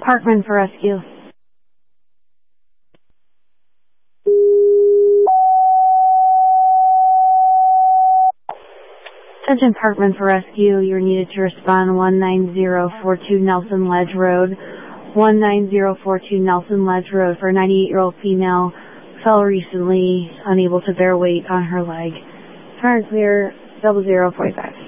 Parkman for rescue. Attention Parkman for rescue. You're needed to respond 19042 Nelson Ledge Road. 19042 Nelson Ledge Road for a 98-year-old female. Fell recently, unable to bear weight on her leg. Turn clear, 0045.